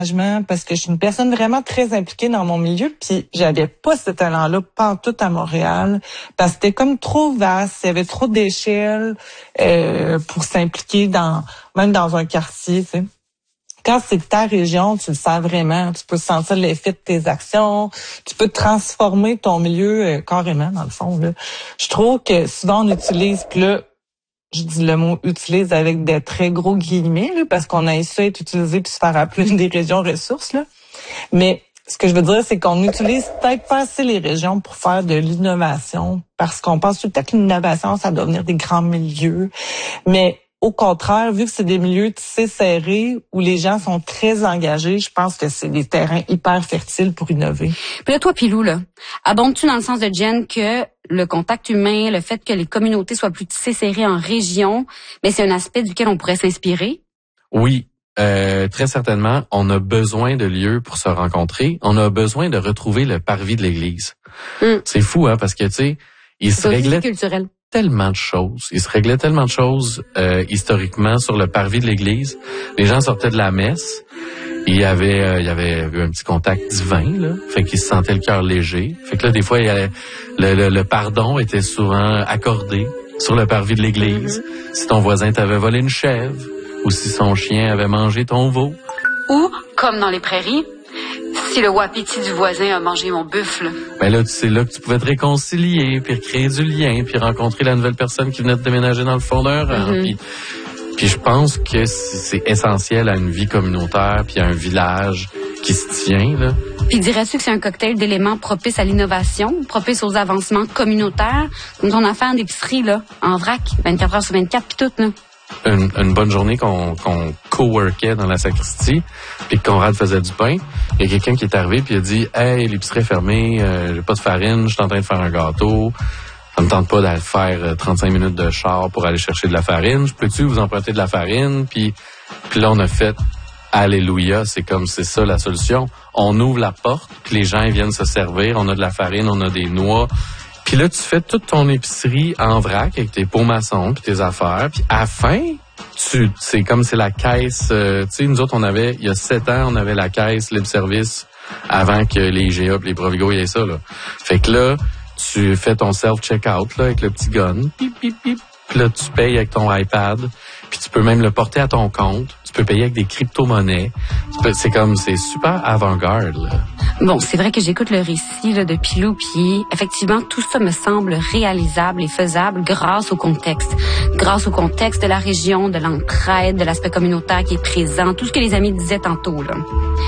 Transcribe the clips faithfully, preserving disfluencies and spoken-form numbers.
parce que je suis une personne vraiment très impliquée dans mon milieu, puis j'avais pas ce talent-là pantoute à Montréal, parce que c'était comme trop vaste, il y avait trop d'échelles euh, pour s'impliquer dans même dans un quartier, tu sais. Quand c'est ta région, tu le sens vraiment, tu peux sentir l'effet de tes actions, tu peux transformer ton milieu euh, carrément, dans le fond, là. Je trouve que souvent on utilise, puis là, je dis le mot utilise avec des très gros guillemets, là, parce qu'on a essayé d'être utilisé puis se faire appeler des régions ressources, là. Mais ce que je veux dire, c'est qu'on utilise peut-être pas assez les régions pour faire de l'innovation, parce qu'on pense tout le temps que l'innovation, ça doit venir des grands milieux. Mais au contraire, vu que c'est des milieux tissés serrés où les gens sont très engagés, je pense que c'est des terrains hyper fertiles pour innover. Puis là, toi, Pilou, là, abondes-tu dans le sens de Jen que le contact humain, le fait que les communautés soient plus tissées serrées en région, mais c'est un aspect duquel on pourrait s'inspirer? Oui, euh, très certainement. On a besoin de lieux pour se rencontrer. On a besoin de retrouver le parvis de l'Église. Mm. C'est fou, hein, parce que, tu sais, il se réglait culturel. tellement de choses. Il se réglait tellement de choses euh, historiquement sur le parvis de l'Église. Les gens sortaient de la messe. Il y avait, euh, il y avait eu un petit contact divin, là. Fait qu'ils se sentaient le cœur léger. Fait que là, des fois, il y avait, le, le, le pardon était souvent accordé sur le parvis de l'Église. Mm-hmm. Si ton voisin t'avait volé une chèvre, ou si son chien avait mangé ton veau. Ou, comme dans les prairies, si le wapiti du voisin a mangé mon buffle. Ben là, c'est là que tu pouvais te réconcilier, puis créer du lien, puis rencontrer la nouvelle personne qui venait de déménager dans le fond d'un rang. Mm-hmm. Puis, puis je pense que c'est essentiel à une vie communautaire, puis à un village qui se tient, là. Puis dirais-tu que c'est un cocktail d'éléments propices à l'innovation, propices aux avancements communautaires, comme ton affaire d'épicerie, là, en vrac, vingt-quatre heures sur vingt-quatre, puis tout, là? Une, une bonne journée qu'on, qu'on co-workait dans la sacristie, puis que Conrad faisait du pain. Il y a quelqu'un qui est arrivé puis il a dit « Hey, l'épicerie est fermée, euh, j'ai pas de farine, je suis en train de faire un gâteau. Ça me tente pas d'aller faire euh, trente-cinq minutes de char pour aller chercher de la farine. Je peux-tu vous emprunter de la farine? » Puis puis là, on a fait « Alléluia, c'est comme c'est ça la solution. On ouvre la porte, puis les gens ils viennent se servir. On a de la farine, on a des noix. » Puis là, tu fais toute ton épicerie en vrac avec tes pots maçons puis tes affaires. Puis à la fin, tu, c'est comme c'est la caisse. Euh, tu sais, nous autres, on avait, il y a sept ans, on avait la caisse libre-service avant que les I G A et les Provigo aient ça, là. Fait que là, tu fais ton self-checkout, là, avec le petit gun. Pip, pip, pip. Puis là, tu payes avec ton iPad. Puis tu peux même le porter à ton compte. Tu peux payer avec des crypto-monnaies. C'est comme, c'est super avant-garde, là. Bon, c'est vrai que j'écoute le récit là, de Pilou, puis effectivement, tout ça me semble réalisable et faisable grâce au contexte. Grâce au contexte de la région, de l'entraide, de l'aspect communautaire qui est présent, tout ce que les amis disaient tantôt, là.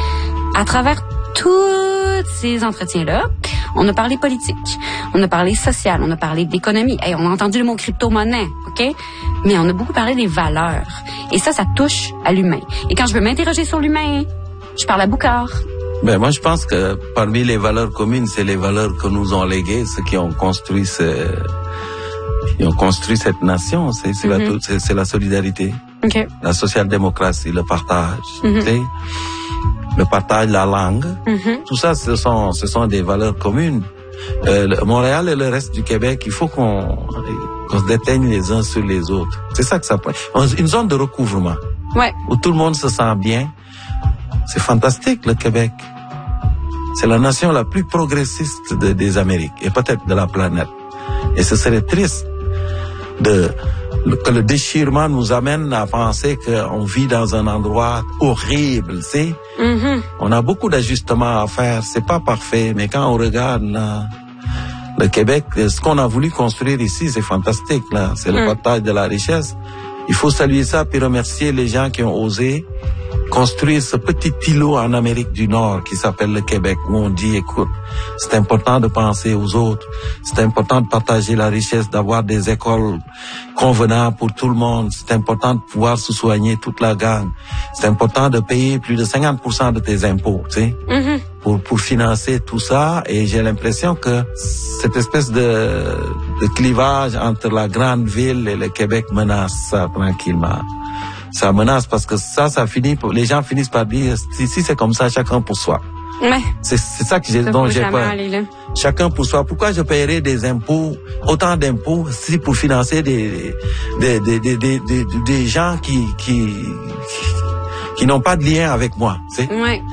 À travers tous ces entretiens-là, on a parlé politique, on a parlé social, on a parlé d'économie. Hey, on a entendu le mot crypto-monnaie, OK? Mais on a beaucoup parlé des valeurs. Et ça, ça touche à l'humain. Et quand je veux m'interroger sur l'humain, je parle à Boucard. Ben, moi, je pense que parmi les valeurs communes, c'est les valeurs que nous ont léguées, ceux qui ont construit ce, qui ont construit cette nation. C'est, c'est, mm-hmm. la, c'est, c'est la solidarité, okay. La social-démocratie, le partage, mm-hmm. tu sais, le partage, la langue. Mm-hmm. Tout ça, ce sont, ce sont des valeurs communes. Euh, le, Montréal et le reste du Québec, il faut qu'on, qu'on se déteigne les uns sur les autres. C'est ça que ça peut. Une zone de recouvrement. Ouais. Où tout le monde se sent bien. C'est fantastique, le Québec. C'est la nation la plus progressiste de, des Amériques et peut-être de la planète. Et ce serait triste de, que le déchirement nous amène à penser qu'on vit dans un endroit horrible, tu sais. Mm-hmm. On a beaucoup d'ajustements à faire. C'est pas parfait, mais quand on regarde là, le Québec, ce qu'on a voulu construire ici, c'est fantastique, là. C'est mm. le partage de la richesse. Il faut saluer ça puis remercier les gens qui ont osé construire ce petit îlot en Amérique du Nord qui s'appelle le Québec, où on dit, écoute, c'est important de penser aux autres, c'est important de partager la richesse, d'avoir des écoles convenables pour tout le monde, c'est important de pouvoir se soigner toute la gang, c'est important de payer plus de cinquante pour cent de tes impôts, tu sais, mm-hmm. pour, pour financer tout ça. Et j'ai l'impression que cette espèce de, de clivage entre la grande ville et le Québec menace ça tranquillement. Ça menace parce que ça, ça finit, les gens finissent par dire, si, si c'est comme ça, chacun pour soi. Ouais. C'est, c'est ça que j'ai, dont j'ai peur. Chacun pour soi. Pourquoi je paierais des impôts, autant d'impôts, si pour financer des, des, des, des, des, des, des gens qui, qui, qui n'ont pas de lien avec moi, tu sais. Ouais.